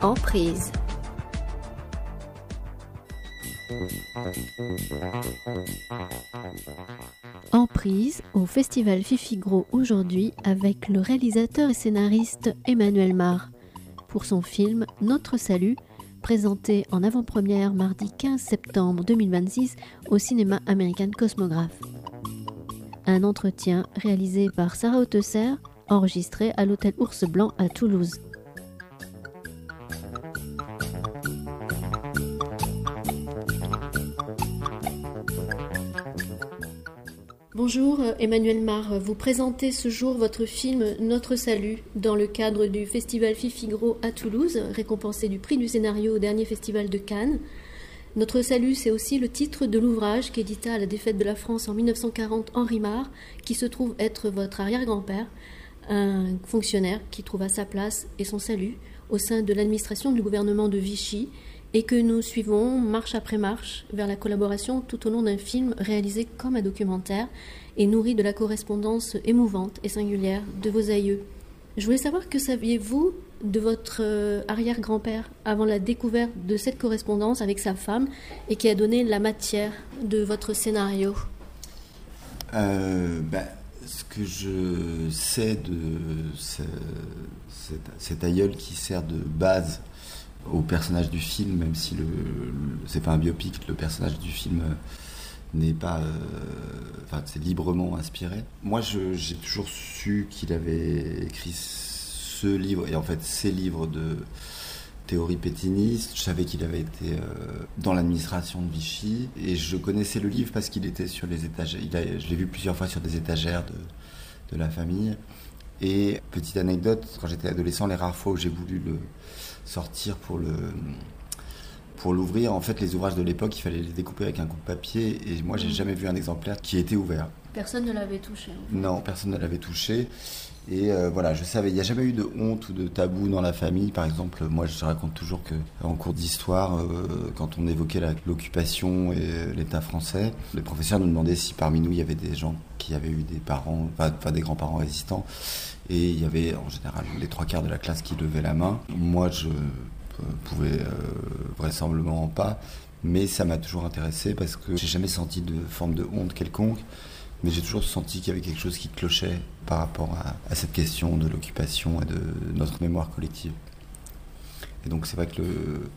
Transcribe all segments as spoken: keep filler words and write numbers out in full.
Emprise. Emprise au Festival Fifi-Gros aujourd'hui avec le réalisateur et scénariste Emmanuel Mar pour son film Notre Salut, présenté en avant-première mardi quinze septembre deux mille vingt-six au cinéma American Cosmograph. Un entretien réalisé par Sarah Hautesser, enregistré à l'hôtel Ours Blanc à Toulouse. Bonjour Emmanuel Mar, vous présentez ce jour votre film Notre Salut dans le cadre du festival Fifi-Gros à Toulouse, récompensé du prix du scénario au dernier festival de Cannes. Notre Salut, c'est aussi le titre de l'ouvrage qu'édita à la défaite de la France en dix-neuf cent quarante Henri Mar, qui se trouve être votre arrière-grand-père, un fonctionnaire qui trouva sa place et son salut au sein de l'administration du gouvernement de Vichy, et que nous suivons marche après marche vers la collaboration tout au long d'un film réalisé comme un documentaire et nourri de la correspondance émouvante et singulière de vos aïeux. Je voulais savoir, que saviez-vous de votre arrière-grand-père avant la découverte de cette correspondance avec sa femme et qui a donné la matière de votre scénario ? euh, bah, Ce que je sais de ce, cet, cet aïeul qui sert de base au personnage du film, même si le, le, c'est pas un biopic, le personnage du film n'est pas, euh, enfin c'est librement inspiré. Moi, je, j'ai toujours su qu'il avait écrit ce livre et en fait ces livres de théorie pétiniste. Je savais qu'il avait été euh, dans l'administration de Vichy et je connaissais le livre parce qu'il était sur les étagères. Il a, je l'ai vu plusieurs fois sur des étagères de, de la famille. Et petite anecdote, quand j'étais adolescent, les rares fois où j'ai voulu le sortir pour le pour l'ouvrir, en fait les ouvrages de l'époque il fallait les découper avec un coup de papier et moi j'ai jamais vu un exemplaire qui était ouvert. Personne ne l'avait touché en fait. Non, personne ne l'avait touché et euh, voilà, je savais, il n'y a jamais eu de honte ou de tabou dans la famille. Par exemple, moi je raconte toujours que en cours d'histoire, euh, quand on évoquait la, l'occupation et l'État français, les professeurs nous demandaient si parmi nous il y avait des gens qui avaient eu des parents, enfin, enfin des grands-parents résistants. Et il y avait en général les trois quarts de la classe qui levaient la main. Moi, je euh, pouvais euh, vraisemblablement pas, mais ça m'a toujours intéressé parce que j'ai jamais senti de forme de honte quelconque, mais j'ai toujours senti qu'il y avait quelque chose qui clochait par rapport à, à cette question de l'occupation et de notre mémoire collective. Et donc c'est vrai que le,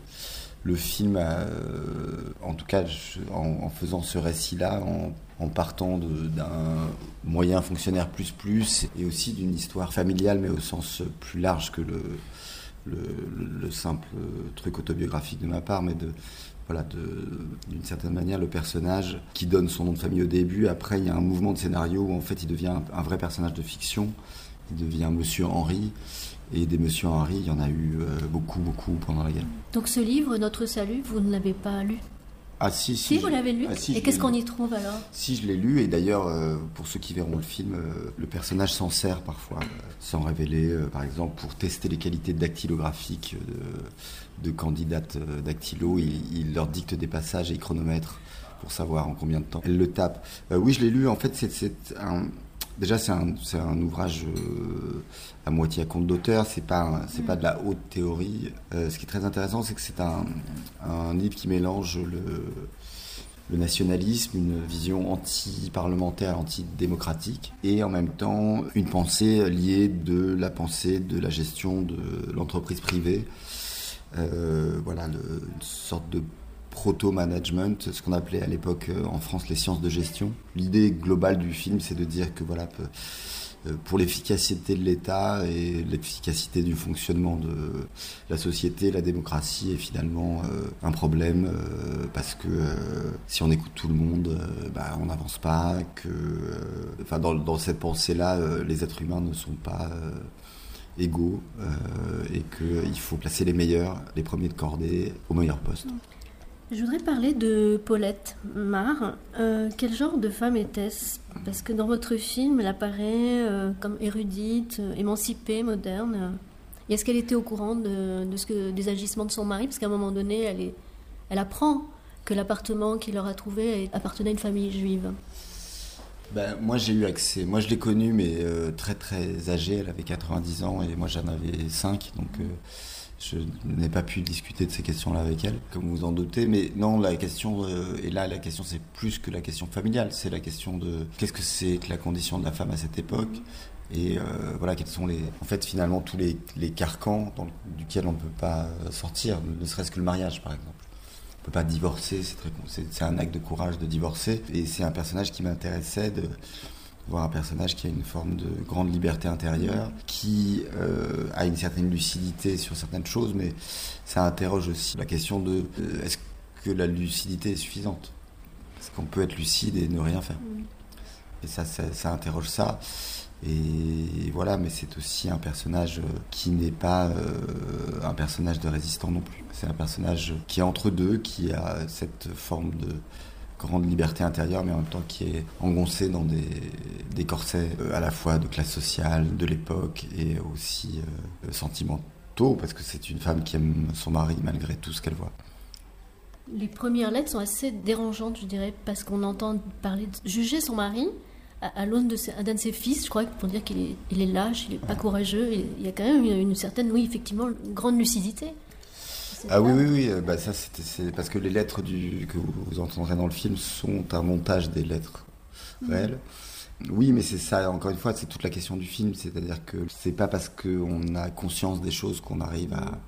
le film, a, euh, en tout cas je, en, en faisant ce récit-là, en en partant de, d'un moyen fonctionnaire plus plus et aussi d'une histoire familiale mais au sens plus large que le, le, le simple truc autobiographique de ma part, mais de, voilà, de, d'une certaine manière le personnage qui donne son nom de famille au début, après il y a un mouvement de scénario où en fait il devient un, un vrai personnage de fiction, il devient Monsieur Henri. Et des Monsieur Henri, il y en a eu euh, beaucoup, beaucoup pendant la guerre. Donc ce livre, Notre Salut, vous ne l'avez pas lu ? Ah si, si. Si, vous l'avez lu ? Ah, si, et qu'est-ce qu'on y trouve alors ? Si, je l'ai lu, et d'ailleurs, euh, pour ceux qui verront le film, euh, le personnage s'en sert parfois, euh, sans révéler, euh, par exemple, pour tester les qualités dactylographiques de, de candidates euh, dactylo, il, il leur dicte des passages et il chronomètre pour savoir en combien de temps elles le tapent. Euh, oui, je l'ai lu, en fait, c'est, c'est un... Déjà, c'est un, c'est un ouvrage euh, à moitié à compte d'auteur, c'est pas, un, c'est pas de la haute théorie. Euh, ce qui est très intéressant, c'est que c'est un, un livre qui mélange le, le nationalisme, une vision anti-parlementaire, anti-démocratique, et en même temps une pensée liée de la pensée de la gestion de l'entreprise privée. Euh, voilà, le, une sorte de proto-management, ce qu'on appelait à l'époque en France les sciences de gestion. L'idée globale du film, c'est de dire que voilà, pour l'efficacité de l'État et l'efficacité du fonctionnement de la société, la démocratie est finalement un problème parce que si on écoute tout le monde, bah, on n'avance pas, que enfin, dans, dans cette pensée-là, les êtres humains ne sont pas égaux et qu'il faut placer les meilleurs, les premiers de cordée, au meilleur poste. Je voudrais parler de Paulette Mar. Euh, quel genre de femme était-ce ? Parce que dans votre film, elle apparaît euh, comme érudite, euh, émancipée, moderne. Et est-ce qu'elle était au courant de, de ce que, des agissements de son mari ? Parce qu'à un moment donné, elle, est, elle apprend que l'appartement qu'il leur a trouvé appartenait à une famille juive. Ben, moi, j'ai eu accès. Moi, je l'ai connue, mais euh, très, très âgée. Elle avait quatre-vingt-dix ans et moi, j'en avais cinq. Donc, euh, Je n'ai pas pu discuter de ces questions-là avec elle, comme vous en doutez. Mais non, la question, euh, et là, la question, c'est plus que la question familiale. C'est la question de qu'est-ce que c'est que la condition de la femme à cette époque. Et euh, voilà, quels sont les, en fait, finalement, tous les, les carcans dans le, duquel on ne peut pas sortir, ne serait-ce que le mariage, par exemple. On ne peut pas divorcer, c'est, très, c'est, c'est un acte de courage de divorcer. Et c'est un personnage qui m'intéressait de voir un personnage qui a une forme de grande liberté intérieure, qui euh, a une certaine lucidité sur certaines choses, mais ça interroge aussi la question de euh, est-ce que la lucidité est suffisante ? Est-ce qu'on peut être lucide et ne rien faire ? Et ça, ça, ça interroge ça. Et voilà, mais c'est aussi un personnage qui n'est pas euh, un personnage de résistant non plus. C'est un personnage qui est entre deux, qui a cette forme de grande liberté intérieure, mais en même temps qui est engoncé dans des, des corsets euh, à la fois de classe sociale, de l'époque, et aussi euh, sentimentaux, parce que c'est une femme qui aime son mari malgré tout ce qu'elle voit. Les premières lettres sont assez dérangeantes, je dirais, parce qu'on entend parler de juger son mari à, à l'aune de ses, d'un de ses fils, je crois, pour dire qu'il est, il est lâche, il n'est pas courageux. Il y a quand même une, une certaine, oui, effectivement, une grande lucidité. Ah oui, oui, oui, bah ça c'était, c'est parce que les lettres du, que vous, vous entendrez dans le film sont un montage des lettres mmh. réelles. Oui, mais c'est ça, encore une fois, c'est toute la question du film, c'est-à-dire que c'est pas parce qu'on a conscience des choses qu'on arrive à,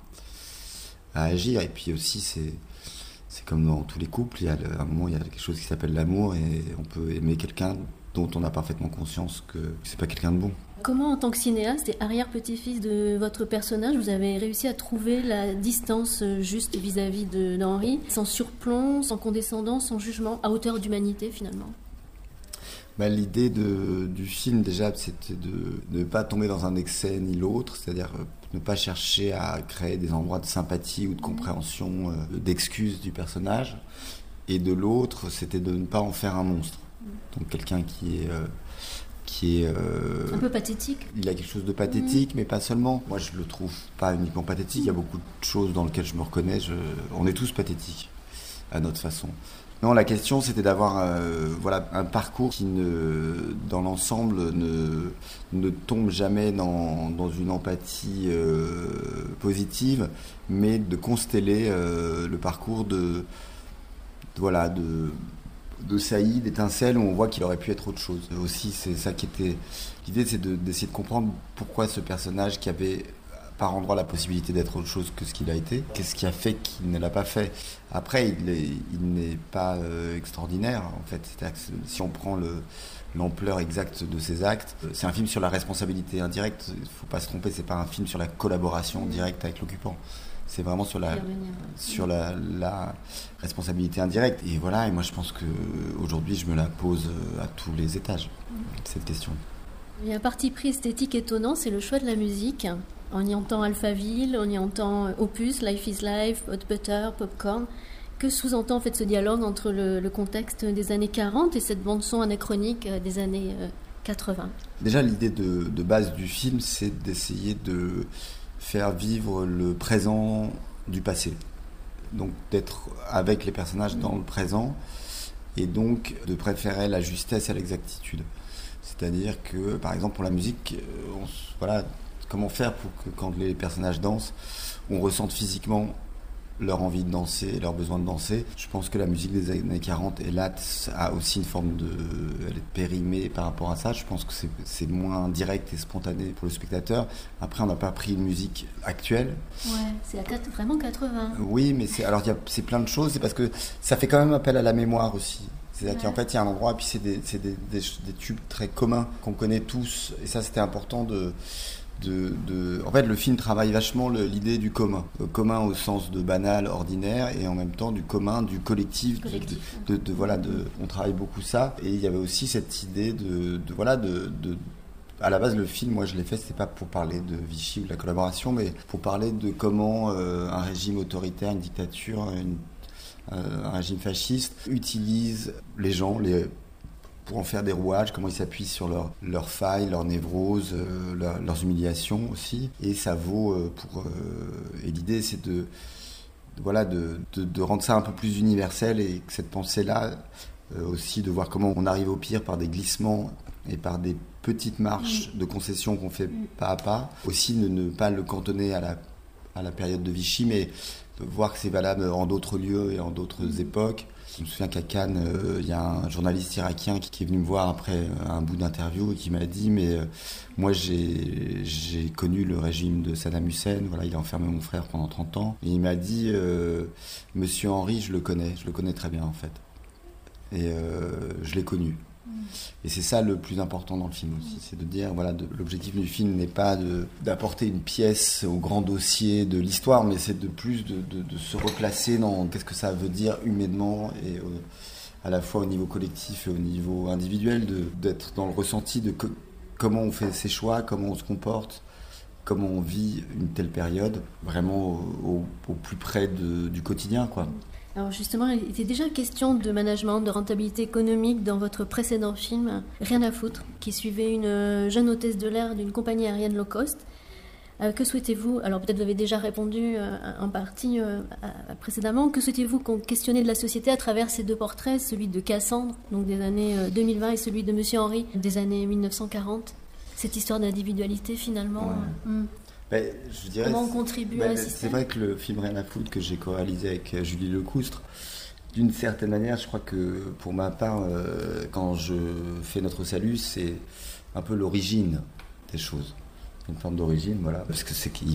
à agir, et puis aussi c'est, c'est comme dans tous les couples, il y a le, à un moment il y a quelque chose qui s'appelle l'amour, et on peut aimer quelqu'un dont on a parfaitement conscience que c'est pas quelqu'un de bon. Comment, en tant que cinéaste et arrière-petit-fils de votre personnage, vous avez réussi à trouver la distance juste vis-à-vis de, d'Henri, sans surplomb, sans condescendance, sans jugement, à hauteur d'humanité finalement ? Bah, l'idée de, du film, déjà, c'était de ne pas tomber dans un excès ni l'autre, c'est-à-dire ne pas chercher à créer des endroits de sympathie ou de compréhension, euh, d'excuses du personnage. Et de l'autre, c'était de ne pas en faire un monstre. Donc quelqu'un qui est... Euh, qui est... Euh, un peu pathétique. Il a quelque chose de pathétique, mmh. mais pas seulement. Moi, je le trouve pas uniquement pathétique. Il y a beaucoup de choses dans lesquelles je me reconnais. Je, on est tous pathétiques, à notre façon. Non, la question, c'était d'avoir euh, voilà, un parcours qui, ne, dans l'ensemble, ne, ne tombe jamais dans, dans une empathie euh, positive, mais de consteller euh, le parcours de... de voilà, de... de saillies, d'étincelles, où on voit qu'il aurait pu être autre chose. Aussi, c'est ça qui était... L'idée, c'est de, d'essayer de comprendre pourquoi ce personnage qui avait par endroit la possibilité d'être autre chose que ce qu'il a été, qu'est-ce qui a fait qu'il ne l'a pas fait. Après, il, est, il n'est pas euh, extraordinaire, en fait. C'est-à-dire que si on prend le, l'ampleur exacte de ses actes, c'est un film sur la responsabilité indirecte. Il ne faut pas se tromper, c'est pas un film sur la collaboration directe avec l'occupant. C'est vraiment sur la, sur la, la responsabilité indirecte. Et voilà, et moi je pense qu'aujourd'hui je me la pose à tous les étages, cette question. Il y a un parti pris esthétique étonnant, c'est le choix de la musique. On y entend Alphaville, on y entend Opus, Life is Life, Hot Butter, Popcorn. Que sous-entend en fait ce dialogue entre le, le contexte des années quarante et cette bande-son anachronique des années quatre-vingts ? Déjà l'idée de, de base du film, c'est d'essayer de faire vivre le présent du passé. Donc d'être avec les personnages dans le présent et donc de préférer la justesse à l'exactitude. C'est-à-dire que, par exemple, pour la musique, on, voilà, comment faire pour que quand les personnages dansent, on ressente physiquement leur envie de danser, leur besoin de danser. Je pense que la musique des années quarante, et là, a aussi une forme de... Elle est périmée par rapport à ça. Je pense que c'est, c'est moins direct et spontané pour le spectateur. Après, on n'a pas pris une musique actuelle. Ouais, c'est à quatre, vraiment quatre-vingts. Oui, mais c'est, alors, il y a, c'est plein de choses. C'est parce que ça fait quand même appel à la mémoire aussi. C'est-à-dire ouais. qu'en fait, il y a un endroit, et puis c'est, des, c'est des, des, des tubes très communs qu'on connaît tous. Et ça, c'était important de... De, de, en fait, le film travaille vachement le, l'idée du commun. Le commun au sens de banal, ordinaire, et en même temps du commun, du collectif. collectif de, de, de, de, voilà, de, on travaille beaucoup ça. Et il y avait aussi cette idée de, de voilà, de, de, à la base, le film, moi je l'ai fait, c'était pas pour parler de Vichy ou de la collaboration, mais pour parler de comment euh, un régime autoritaire, une dictature, une, euh, un régime fasciste utilise les gens, les pour en faire des rouages, comment ils s'appuient sur leurs leur failles, leurs névroses, euh, leur, leurs humiliations aussi. Et ça vaut euh, pour... Euh, et l'idée, c'est de, de, voilà, de, de, de rendre ça un peu plus universel et que cette pensée-là, euh, aussi de voir comment on arrive au pire par des glissements et par des petites marches de concessions qu'on fait pas à pas. Aussi, ne, ne pas le cantonner à la à la période de Vichy, mais de voir que c'est valable en d'autres lieux et en d'autres mmh. époques. Je me souviens qu'à Cannes, il euh, y a un journaliste irakien qui, qui est venu me voir après un bout d'interview et qui m'a dit « mais euh, moi j'ai, j'ai connu le régime de Saddam Hussein, voilà, il a enfermé mon frère pendant trente ans. » Et il m'a dit euh, « Monsieur Henry, je le connais, je le connais très bien en fait. Et euh, je l'ai connu. » Et c'est ça le plus important dans le film aussi, c'est de dire, voilà, de, l'objectif du film n'est pas de, d'apporter une pièce au grand dossier de l'histoire, mais c'est de plus de, de, de se replacer dans qu'est-ce que ça veut dire humainement, et euh, à la fois au niveau collectif et au niveau individuel, de, d'être dans le ressenti de que, comment on fait ses choix, comment on se comporte, comment on vit une telle période, vraiment au, au, au plus près de, du quotidien, quoi. Alors justement, il était déjà question de management, de rentabilité économique dans votre précédent film, Rien à foutre, qui suivait une jeune hôtesse de l'air d'une compagnie aérienne low cost. Euh, que souhaitez-vous, alors peut-être vous avez déjà répondu euh, en partie euh, précédemment, que souhaitez-vous qu'on questionne de la société à travers ces deux portraits, celui de Cassandre, donc des années deux mille vingt, et celui de Monsieur Henry, des années dix-neuf cent quarante. Cette histoire d'individualité finalement... Ouais. Euh, hmm. Ben, je dirais, comment on contribue ben, à un système. C'est vrai que le film Rien à foutre que j'ai co-réalisé avec Julie Lecoustre, d'une certaine manière, je crois que pour ma part, euh, quand je fais Notre Salut, c'est un peu l'origine des choses. Une forme d'origine, voilà, parce que c'est qu'il